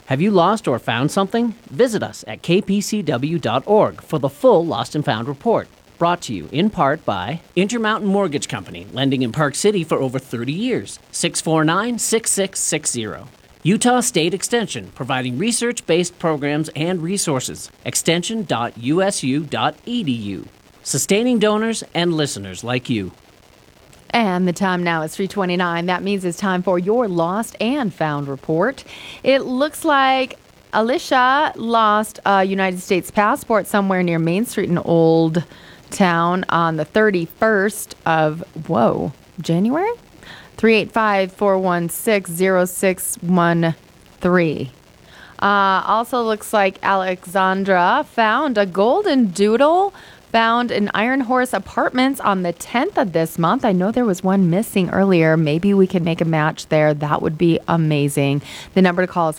Have you lost or found something? Visit us at kpcw.org for the full Lost and Found report. Brought to you in part by Intermountain Mortgage Company, lending in Park City for over 30 years. 649-6660. Utah State Extension, providing research-based programs and resources. extension.usu.edu. Sustaining donors and listeners like you. And the time now is 3:29. That means it's time for your Lost and Found report. It looks like Alicia lost a United States passport somewhere near Main Street in Old Town on the 31st of, January? 385-416-0613. Also looks like Alexandra found a golden doodle found in Iron Horse Apartments on the 10th of this month. I know there was one missing earlier. Maybe we can make a match there. That would be amazing. The number to call is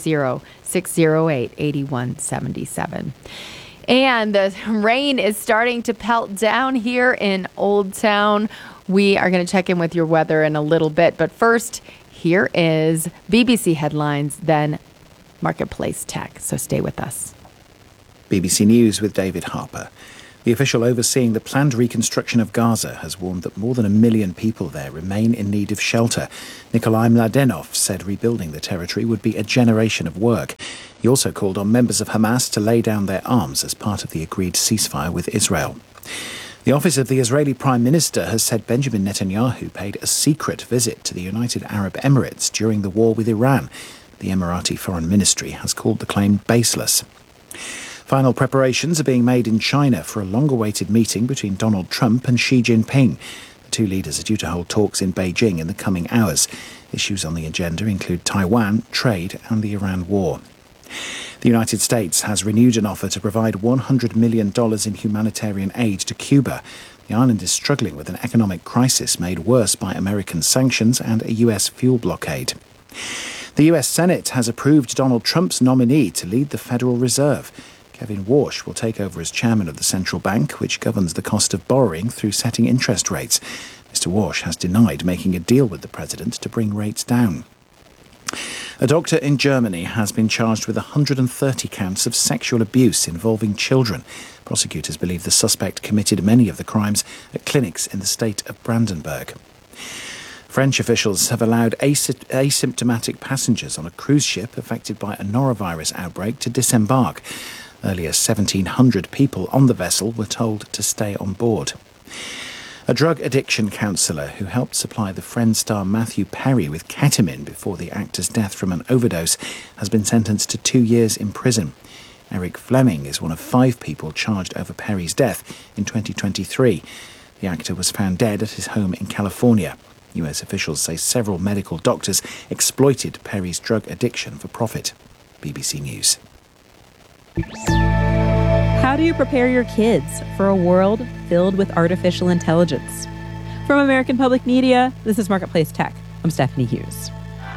530-608-8177. And the rain is starting to pelt down here in Old Town. We are going to check in with your weather in a little bit. But first, here is BBC Headlines, then Marketplace Tech. So stay with us. BBC News with David Harper. The official overseeing the planned reconstruction of Gaza has warned that more than 1 million people there remain in need of shelter. Nikolai Mladenov said rebuilding the territory would be a generation of work. He also called on members of Hamas to lay down their arms as part of the agreed ceasefire with Israel. The office of the Israeli Prime Minister has said Benjamin Netanyahu paid a secret visit to the United Arab Emirates during the war with Iran. The Emirati Foreign Ministry has called the claim baseless. Final preparations are being made in China for a long-awaited meeting between Donald Trump and Xi Jinping. The two leaders are due to hold talks in Beijing in the coming hours. Issues on the agenda include Taiwan, trade and the Iran war. The United States has renewed an offer to provide $100 million in humanitarian aid to Cuba. The island is struggling with an economic crisis made worse by American sanctions and a US fuel blockade. The US Senate has approved Donald Trump's nominee to lead the Federal Reserve. Kevin Warsh will take over as chairman of the central bank, which governs the cost of borrowing through setting interest rates. Mr. Warsh has denied making a deal with the president to bring rates down. A doctor in Germany has been charged with 130 counts of sexual abuse involving children. Prosecutors believe the suspect committed many of the crimes at clinics in the state of Brandenburg. French officials have allowed asymptomatic passengers on a cruise ship affected by a norovirus outbreak to disembark. Earlier, 1,700 people on the vessel were told to stay on board. A drug addiction counsellor who helped supply the Friends star Matthew Perry with ketamine before the actor's death from an overdose has been sentenced to 2 years in prison. Eric Fleming is one of 5 people charged over Perry's death in 2023. The actor was found dead at his home in California. US officials say several medical doctors exploited Perry's drug addiction for profit. BBC News. How do you prepare your kids for a world filled with artificial intelligence? From American Public Media, this is Marketplace Tech. I'm Stephanie Hughes.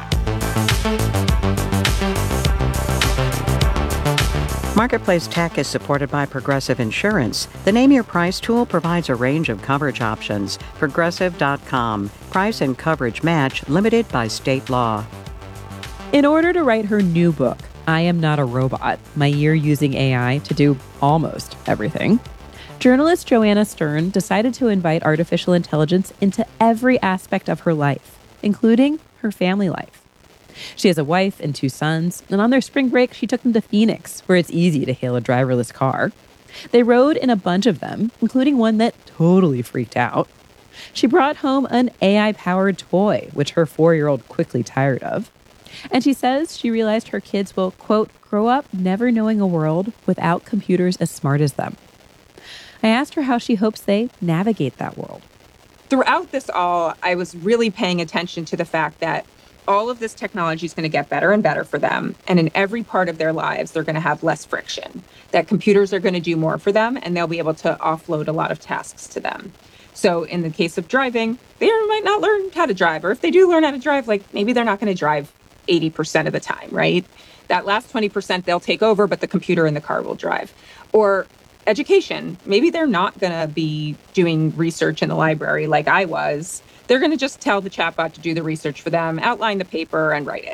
Marketplace Tech is supported by Progressive Insurance. The Name Your Price tool provides a range of coverage options. Progressive.com. Price and coverage match limited by state law. In order to write her new book, I Am Not a Robot, My Year Using AI to Do Almost Everything, journalist Joanna Stern decided to invite artificial intelligence into every aspect of her life, including her family life. She has a wife and 2 sons, and on their spring break, she took them to Phoenix, where it's easy to hail a driverless car. They rode in a bunch of them, including one that totally freaked out. She brought home an AI-powered toy, which her 4-year-old quickly tired of. And she says she realized her kids will, quote, grow up never knowing a world without computers as smart as them. I asked her how she hopes they navigate that world. Throughout this all, I was really paying attention to the fact that all of this technology is going to get better and better for them. And in every part of their lives, they're going to have less friction. That computers are going to do more for them, and they'll be able to offload a lot of tasks to them. So in the case of driving, they might not learn how to drive. Or if they do learn how to drive, maybe they're not going to drive 80% of the time, right? That last 20% they'll take over, but the computer in the car will drive. Or education. Maybe they're not going to be doing research in the library like I was. They're going to just tell the chatbot to do the research for them, outline the paper, and write it.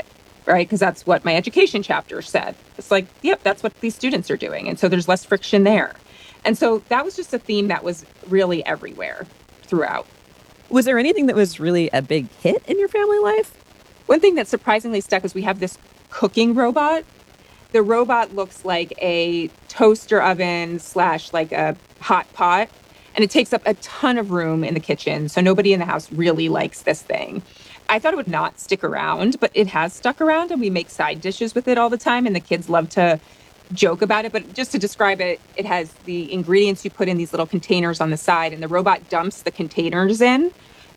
right? Because that's what my education chapter said. It's like, yep, that's what these students are doing. And so there's less friction there. And so that was just a theme that was really everywhere throughout. Was there anything that was really a big hit in your family life? One thing that surprisingly stuck is we have this cooking robot. The robot looks like a toaster oven / like a hot pot, and it takes up a ton of room in the kitchen. So nobody in the house really likes this thing. I thought it would not stick around, but it has stuck around, and we make side dishes with it all the time, and the kids love to joke about it. But just to describe it, it has the ingredients you put in these little containers on the side, and the robot dumps the containers in.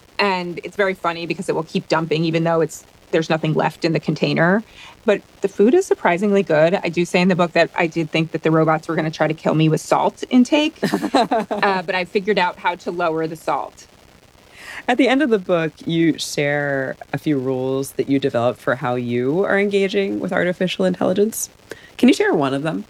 And it's very funny because it will keep dumping even though there's nothing left in the container. But the food is surprisingly good. I do say in the book that I did think that the robots were going to try to kill me with salt intake, but I figured out how to lower the salt. At the end of the book, you share a few rules that you developed for how you are engaging with artificial intelligence. Can you share one of them?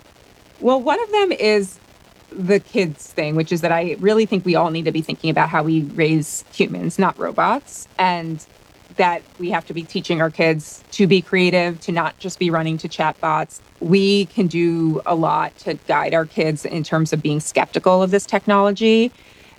Well, one of them is the kids thing, which is that I really think we all need to be thinking about how we raise humans, not robots, and that we have to be teaching our kids to be creative, to not just be running to chatbots. We can do a lot to guide our kids in terms of being skeptical of this technology.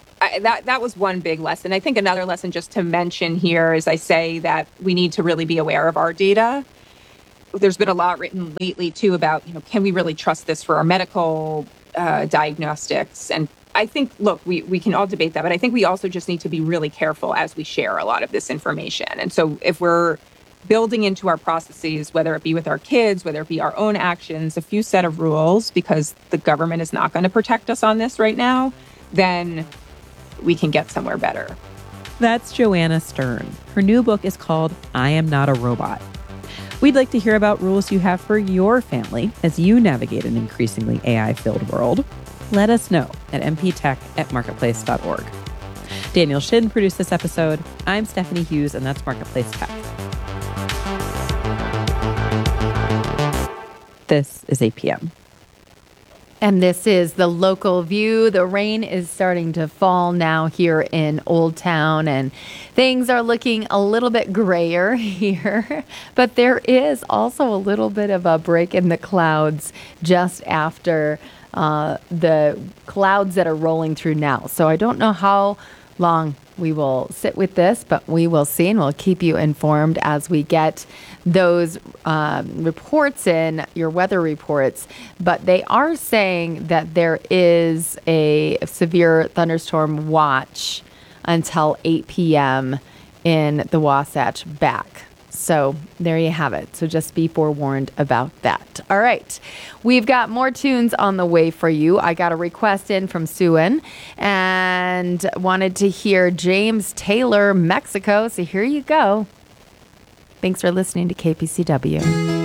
That was one big lesson. I think another lesson just to mention here is I say that we need to really be aware of our data. There's been a lot written lately, too, about, can we really trust this for our medical diagnostics? And I think, look, we can all debate that, but I think we also just need to be really careful as we share a lot of this information. And so if we're building into our processes, whether it be with our kids, whether it be our own actions, a few set of rules, because the government is not going to protect us on this right now, then we can get somewhere better. That's Joanna Stern. Her new book is called I Am Not a Robot. We'd like to hear about rules you have for your family as you navigate an increasingly AI-filled world. Let us know at mptech@marketplace.org. Daniel Shin produced this episode. I'm Stephanie Hughes, and that's Marketplace Tech. This is APM. And this is the local view. The rain is starting to fall now here in Old Town, and things are looking a little bit grayer here. But there is also a little bit of a break in the clouds just after the clouds that are rolling through now. So I don't know how long we will sit with this, but we will see, and we'll keep you informed as we get those reports in, your weather reports. But they are saying that there is a severe thunderstorm watch until 8 p.m. in the Wasatch back. So there you have it. So just be forewarned about that. All right. We've got more tunes on the way for you. I got a request in from Suan and wanted to hear James Taylor, Mexico. So here you go. Thanks for listening to KPCW.